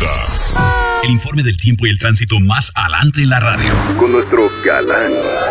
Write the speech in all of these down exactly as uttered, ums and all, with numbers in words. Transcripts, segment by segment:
presenta el informe del tiempo y el tránsito más adelante en la radio. Con nuestro galán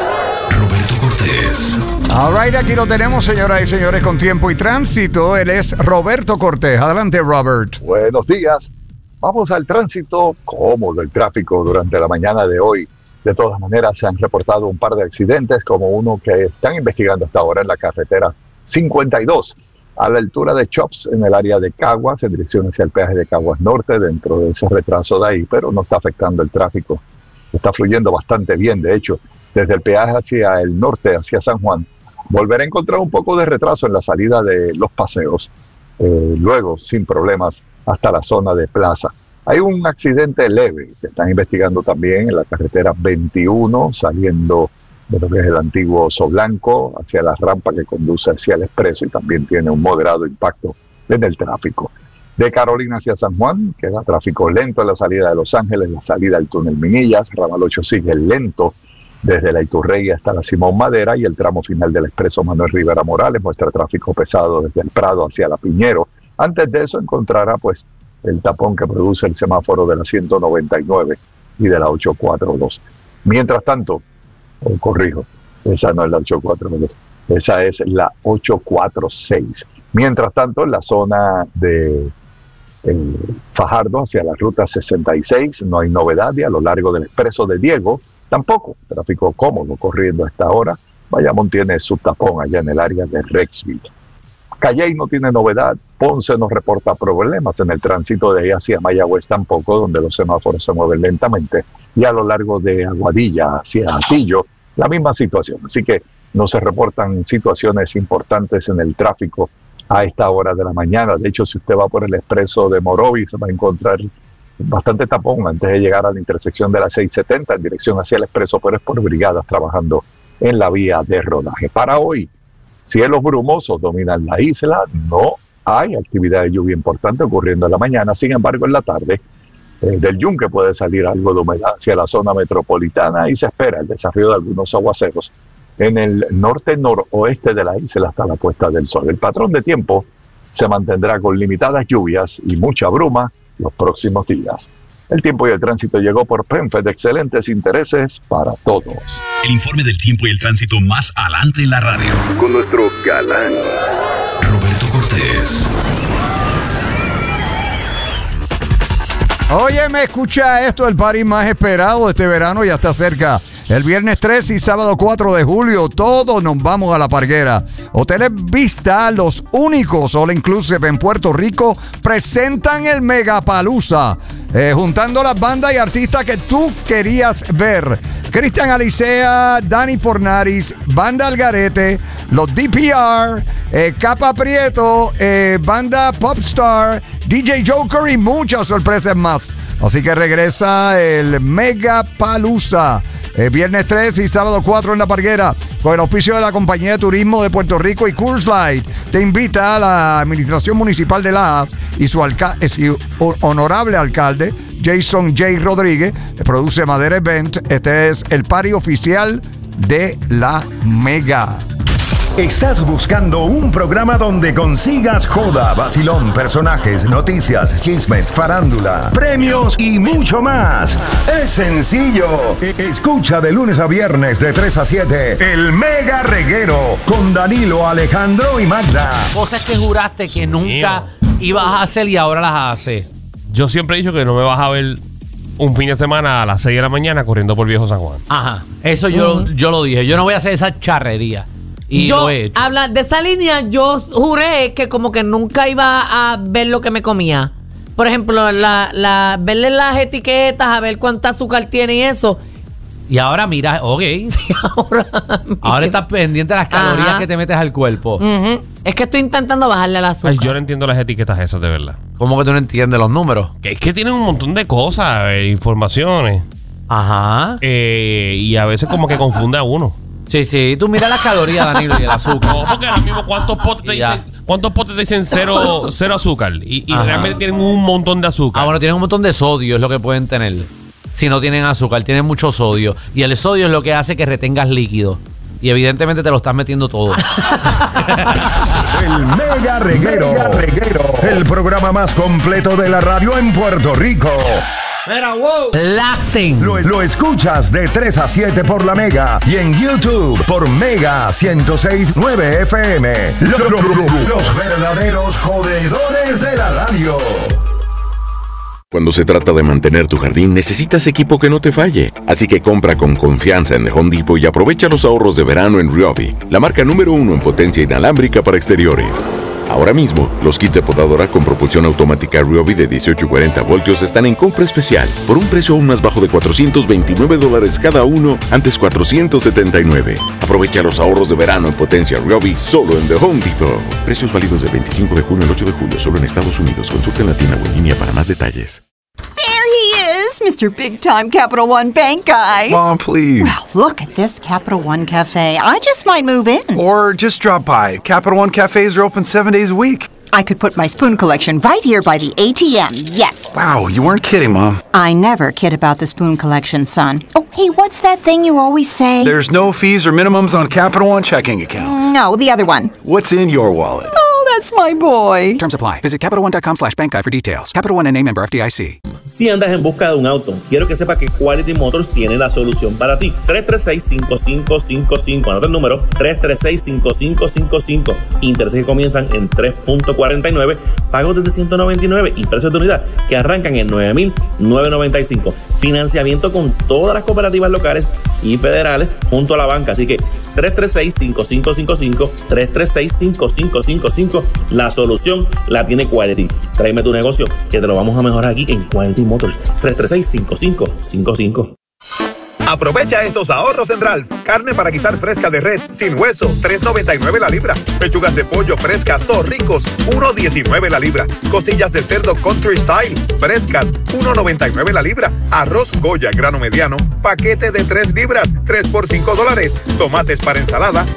Roberto Cortés. All right, aquí lo tenemos, señoras y señores, con tiempo y tránsito. Él es Roberto Cortés. Adelante, Robert. Buenos días. Vamos al tránsito cómodo, el tráfico durante la mañana de hoy. De todas maneras, se han reportado un par de accidentes, como uno que están investigando hasta ahora en la carretera cincuenta y dos, a la altura de Chops, en el área de Caguas, en dirección hacia el peaje de Caguas Norte, dentro de ese retraso de ahí, pero no está afectando el tráfico. Está fluyendo bastante bien, de hecho, desde el peaje hacia el norte, hacia San Juan, volverá a encontrar un poco de retraso en la salida de Los Paseos, eh, luego, sin problemas, hasta la zona de Plaza. Hay un accidente leve que están investigando también en la carretera veintiuno, saliendo de lo que es el antiguo Oso Blanco, hacia la rampa que conduce hacia el Expreso, y también tiene un moderado impacto en el tráfico. De Carolina hacia San Juan, queda tráfico lento en la salida de Los Ángeles, la salida del túnel Minillas, ramal ocho sigue lento desde la Iturrey hasta la Simón Madera, y el tramo final del Expreso Manuel Rivera Morales muestra tráfico pesado desde el Prado hacia la Piñero. Antes de eso encontrará pues el tapón que produce el semáforo de la ciento noventa y nueve y de la ochocientos cuarenta y dos. Mientras tanto, oh, corrijo, esa no es la ochocientos cuarenta y dos, esa es la ochocientos cuarenta y seis. Mientras tanto, en la zona de eh, Fajardo hacia la ruta sesenta y seis no hay novedad, y a lo largo del Expreso de Diego tampoco, tráfico cómodo corriendo a esta hora. Bayamón tiene su tapón allá en el área de Rexville. Calley no tiene novedad, Ponce no reporta problemas en el tránsito de ahí hacia Mayagüez tampoco, donde los semáforos se mueven lentamente, y a lo largo de Aguadilla hacia Atillo, la misma situación. Así que no se reportan situaciones importantes en el tráfico a esta hora de la mañana. De hecho, si usted va por el expreso de Morovis, se va a encontrar bastante tapón antes de llegar a la intersección de la seiscientos setenta en dirección hacia el expreso, pero es por brigadas trabajando en la vía de rodaje. Para hoy, cielos brumosos dominan la isla, no hay actividad de lluvia importante ocurriendo en la mañana. Sin embargo, en la tarde eh, del Yunque puede salir algo de humedad hacia la zona metropolitana, y se espera el desarrollo de algunos aguaceros en el norte-noroeste de la isla hasta la puesta del sol. El patrón de tiempo se mantendrá con limitadas lluvias y mucha bruma los próximos días. El tiempo y el tránsito llegó por Penfe, de excelentes intereses para todos. El informe del tiempo y el tránsito más adelante en la radio. con nuestro galán Roberto Cortés. Oye, me escucha esto, el party más esperado de este verano ya está cerca. El viernes tres y sábado cuatro de julio, todos nos vamos a La Parguera. Hoteles Vista, los únicos all inclusive en Puerto Rico, presentan el Megapalooza, eh, juntando las bandas y artistas que tú querías ver. Cristian Alicea, Dani Fornaris, Banda Algarete, los D P R, eh, Capa Prieto, eh, Banda Popstar, D J Joker y muchas sorpresas más. Así que regresa el Megapalooza. Eh, viernes tres y sábado cuatro en La Parguera, con el auspicio de la Compañía de Turismo de Puerto Rico y Coors Light. Te invita a la Administración Municipal de Lajas y su, alca- y su honorable alcalde, Jason J. Rodríguez. Produce Madera Event. Este es el party oficial de la Mega. ¿Estás buscando un programa donde consigas joda, vacilón, personajes, noticias, chismes, farándula, premios y mucho más? Es sencillo. Escucha de lunes a viernes de tres a siete El Mega Reguero con Danilo, Alejandro y Magda. Cosas que juraste que nunca ibas a hacer y ahora las haces. Yo siempre he dicho que no me vas a ver un fin de semana a las seis de la mañana corriendo por Viejo San Juan. Ajá, eso yo, uh-huh. yo lo dije. Yo no voy a hacer esa charrería. Y yo, lo he hecho. Habla de esa línea, yo juré que como que nunca iba a ver lo que me comía. Por ejemplo, la, la, verle las etiquetas, a ver cuánta azúcar tiene y eso. Y ahora mira, ok. Sí, ahora, ahora estás pendiente de las calorías Ajá. que te metes al cuerpo. Uh-huh. Es que estoy intentando bajarle al azúcar. Ay, yo no entiendo las etiquetas esas, de verdad. ¿Cómo que tú no entiendes los números? Que es que tienen un montón de cosas, eh, informaciones. Ajá. Eh, y a veces como que confunde a uno. Sí, sí. Tú mira las calorías, Danilo, y el azúcar. No, porque ahora mismo cuántos potes te dicen, cuántos potes te dicen cero, cero azúcar. Y, y realmente tienen un montón de azúcar. Ah, bueno, tienen un montón de sodio, es lo que pueden tener. Si no tienen azúcar, tienen mucho sodio. Y el sodio es lo que hace que retengas líquido. Y evidentemente te lo estás metiendo todo. El Mega Reguero. Mega Reguero. El programa más completo de la radio en Puerto Rico. Mira, wow. Lacten. Lo, lo escuchas de tres a siete por la Mega y en YouTube por Mega ciento seis punto nueve F M. Lo, lo, lo, lo, los verdaderos jodedores de la radio. Cuando se trata de mantener tu jardín, necesitas equipo que no te falle. Así que compra con confianza en The Home Depot y aprovecha los ahorros de verano en Ryobi, la marca número uno en potencia inalámbrica para exteriores. Ahora mismo, los kits de podadora con propulsión automática Ryobi de dieciocho y cuarenta voltios están en compra especial por un precio aún más bajo de cuatrocientos veintinueve dólares cada uno, antes cuatrocientos setenta y nueve. Aprovecha los ahorros de verano en potencia Ryobi solo en The Home Depot. Precios válidos del veinticinco de junio al ocho de julio solo en Estados Unidos. Consulta en la tienda o en línea para más detalles. There he is, Mister Big Time Capital One Bank Guy. Mom, please. Well, look at this Capital One Cafe. I just might move in. Or just drop by. Capital One cafes are open seven days a week. I could put my spoon collection right here by the A T M, yes. Wow, you weren't kidding, Mom. I never kid about the spoon collection, son. Oh, hey, what's that thing you always say? There's no fees or minimums on Capital One checking accounts. No, the other one. What's in your wallet? Oh, that's my boy. Terms apply. Visit CapitalOne.com slash bank guy for details. Capital One N A member F D I C. Si andas en busca de un auto, quiero que sepa que Quality Motors tiene la solución para ti. tres tres seis, cinco cinco cinco cinco. Anota el número. tres tres seis, cinco cinco cinco cinco. Intereses que comienzan en tres punto cuarenta y nueve. Pagos desde ciento noventa y nueve. Y precios de unidad que arrancan en nueve mil novecientos noventa y cinco. Financiamiento con todas las cooperativas locales y federales junto a la banca. Así que tres tres seis, cinco cinco cinco cinco. tres tres seis, cinco cinco cinco cinco. La solución la tiene Quality. Tráeme tu negocio que te lo vamos a mejorar aquí en Quality Motors. tres tres seis, cinco cinco cinco cinco. Aprovecha estos ahorros en Ralph. Carne para guisar fresca de res, sin hueso, tres noventa y nueve la libra. Pechugas de pollo frescas, Torricos, uno diecinueve la libra. Costillas de cerdo Country Style, frescas, uno noventa y nueve la libra. Arroz Goya grano mediano, paquete de tres libras, tres por cinco dólares. Tomates para ensalada,